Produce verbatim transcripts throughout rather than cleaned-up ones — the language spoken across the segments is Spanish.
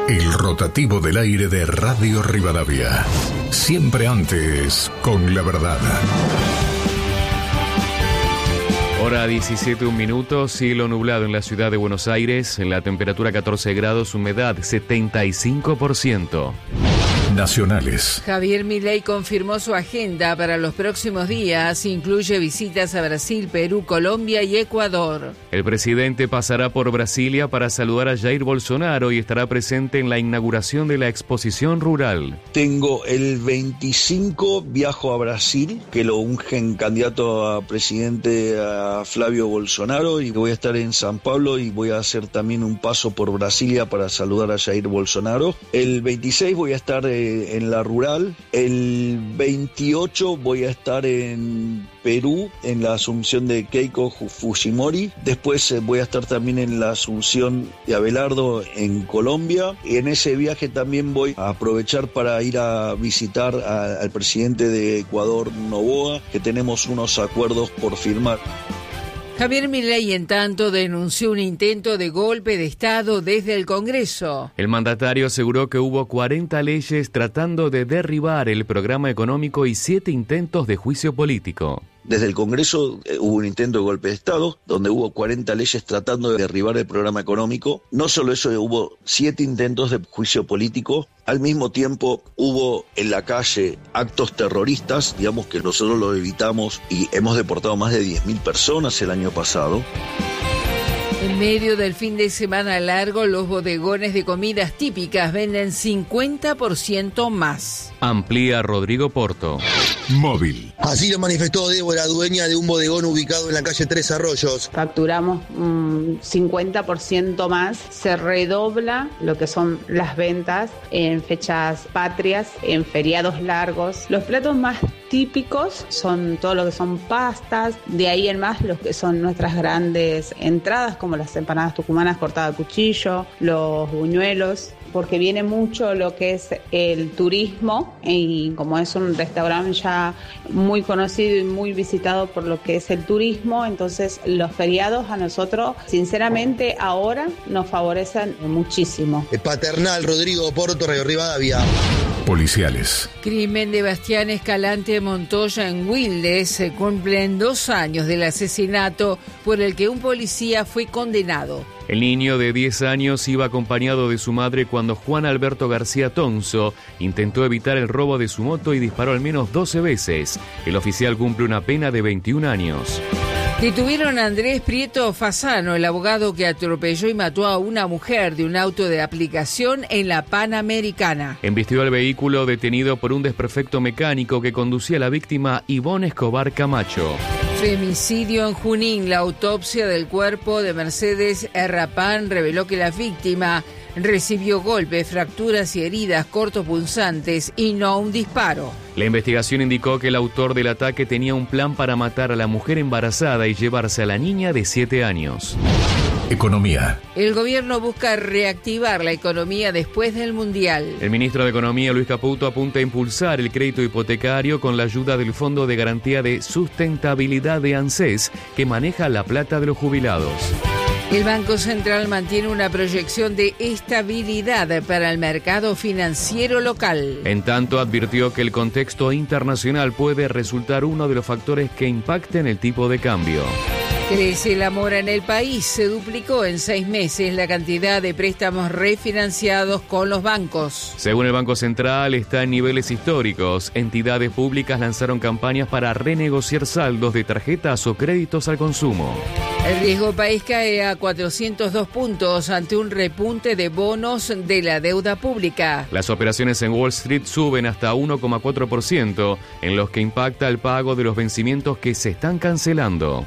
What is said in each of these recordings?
El rotativo del aire de Radio Rivadavia. Siempre antes, con la verdad. Hora diecisiete, un minuto, cielo nublado en la ciudad de Buenos Aires, en la temperatura catorce grados, humedad setenta y cinco por ciento. Nacionales. Javier Milei confirmó su agenda para los próximos días. Incluye visitas a Brasil, Perú, Colombia y Ecuador. El presidente pasará por Brasilia para saludar a Jair Bolsonaro y estará presente en la inauguración de la exposición rural. Tengo el veinticinco, viajo a Brasil, que lo ungen candidato a presidente a Flavio Bolsonaro, y voy a estar en San Pablo y voy a hacer también un paso por Brasilia para saludar a Jair Bolsonaro. El veintiséis voy a estar eh, en la rural. El veintiocho voy a estar en Perú, en la asunción de Keiko Fujimori. Después eh, voy a estar también en la asunción de Abelardo en Colombia. Y en ese viaje también voy a aprovechar para ir a visitar a, al presidente de Ecuador, Noboa, que tenemos unos acuerdos por firmar. Javier Milei, en tanto, denunció un intento de golpe de Estado desde el Congreso. El mandatario aseguró que hubo cuarenta leyes tratando de derribar el programa económico y siete intentos de juicio político. Desde el Congreso eh, hubo un intento de golpe de Estado, donde hubo cuarenta leyes tratando de derribar el programa económico. No solo eso, hubo siete intentos de juicio político. Al mismo tiempo hubo en la calle actos terroristas, digamos que nosotros lo evitamos y hemos deportado más de diez mil personas el año pasado. En medio del fin de semana largo, los bodegones de comidas típicas venden cincuenta por ciento más. Amplía Rodrigo Porto. Móvil. Así lo manifestó Débora, dueña de un bodegón ubicado en la calle Tres Arroyos. Facturamos un cincuenta por ciento más, se redobla lo que son las ventas en fechas patrias, en feriados largos. Los platos más típicos son todo lo que son pastas, de ahí en más los que son nuestras grandes entradas, como las empanadas tucumanas cortadas a cuchillo, los buñuelos, porque viene mucho lo que es el turismo, y como es un restaurante ya muy conocido y muy visitado por lo que es el turismo, entonces los feriados a nosotros, sinceramente, ahora nos favorecen muchísimo. Paternal, Rodrigo Porto, Radio Rivadavia. Policiales. Crimen de Bastián Escalante Montoya en Wildes. Se cumplen dos años del asesinato por el que un policía fue condenado. El niño de diez años iba acompañado de su madre cuando Juan Alberto García Tonso intentó evitar el robo de su moto y disparó al menos doce veces. El oficial cumple una pena de veintiún años. Detuvieron a Andrés Prieto Fasano, el abogado que atropelló y mató a una mujer de un auto de aplicación en la Panamericana. Embistió al vehículo detenido por un desperfecto mecánico que conducía a la víctima Ivonne Escobar Camacho. Femicidio en Junín. La autopsia del cuerpo de Mercedes Errapán reveló que la víctima recibió golpes, fracturas y heridas cortopunzantes y no un disparo. La investigación indicó que el autor del ataque tenía un plan para matar a la mujer embarazada y llevarse a la niña de siete años. Economía. El gobierno busca reactivar la economía después del Mundial. El ministro de Economía, Luis Caputo, apunta a impulsar el crédito hipotecario con la ayuda del Fondo de Garantía de Sustentabilidad de ANSES, que maneja la plata de los jubilados. El Banco Central mantiene una proyección de estabilidad para el mercado financiero local. En tanto, advirtió que el contexto internacional puede resultar uno de los factores que impacten el tipo de cambio. Crece la mora en el país. Se duplicó en seis meses la cantidad de préstamos refinanciados con los bancos. Según el Banco Central, está en niveles históricos. Entidades públicas lanzaron campañas para renegociar saldos de tarjetas o créditos al consumo. El riesgo país cae a cuatrocientos dos puntos ante un repunte de bonos de la deuda pública. Las operaciones en Wall Street suben hasta uno coma cuatro por ciento, en los que impacta el pago de los vencimientos que se están cancelando.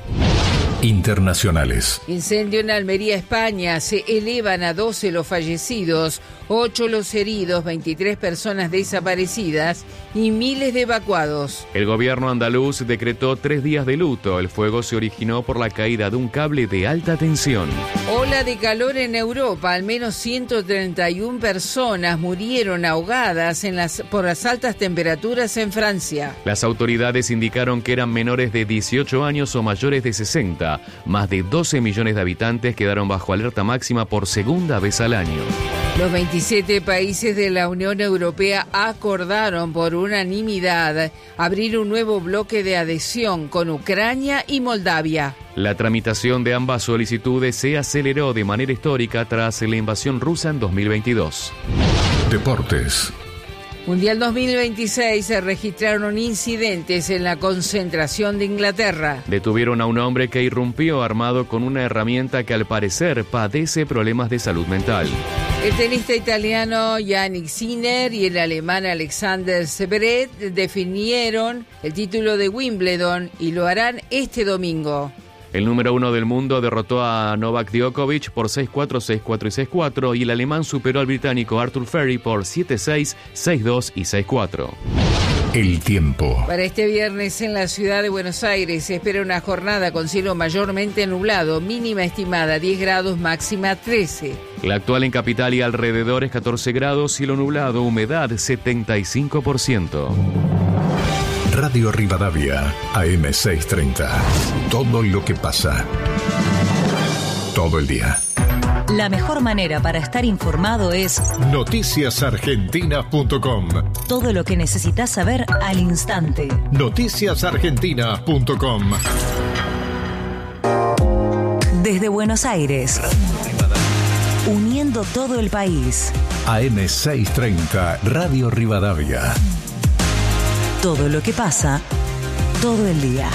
Internacionales. Incendio en Almería, España. Se elevan a doce los fallecidos, ocho los heridos, veintitrés personas desaparecidas y miles de evacuados. El gobierno andaluz decretó tres días de luto. El fuego se originó por la caída de un cable de alta tensión. Ola de calor en Europa. Al menos ciento treinta y una personas murieron ahogadas en las, por las altas temperaturas en Francia. Las autoridades indicaron que eran menores de dieciocho años o mayores de sesenta. Más de doce millones de habitantes quedaron bajo alerta máxima por segunda vez al año. Los veintisiete países de la Unión Europea acordaron por unanimidad abrir un nuevo bloque de adhesión con Ucrania y Moldavia. La tramitación de ambas solicitudes se aceleró de manera histórica tras la invasión rusa en dos mil veintidós. Deportes. Mundial dos mil veintiséis se registraron incidentes en la concentración de Inglaterra. Detuvieron a un hombre que irrumpió armado con una herramienta que al parecer padece problemas de salud mental. El tenista italiano Jannik Sinner y el alemán Alexander Zverev definieron el título de Wimbledon y lo harán este domingo. El número uno del mundo derrotó a Novak Djokovic por seis cuatro, seis cuatro y seis cuatro y el alemán superó al británico Arthur Ferry por siete seis, seis dos y seis cuatro. El tiempo. Para este viernes en la ciudad de Buenos Aires se espera una jornada con cielo mayormente nublado, mínima estimada diez grados, máxima trece. La actual en capital y alrededores catorce grados, cielo nublado, humedad setenta y cinco por ciento. Radio Rivadavia, A M seiscientos treinta. Todo lo que pasa. Todo el día. La mejor manera para estar informado es noticias argentinas punto com. Todo lo que necesitas saber al instante. noticias argentinas punto com. Desde Buenos Aires, uniendo todo el país. A M seiscientos treinta, Radio Rivadavia. Todo lo que pasa, todo el día.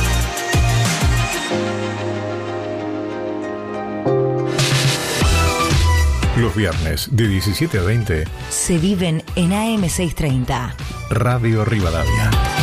Los viernes de diecisiete a veinte se viven en A M seiscientos treinta. Radio Rivadavia.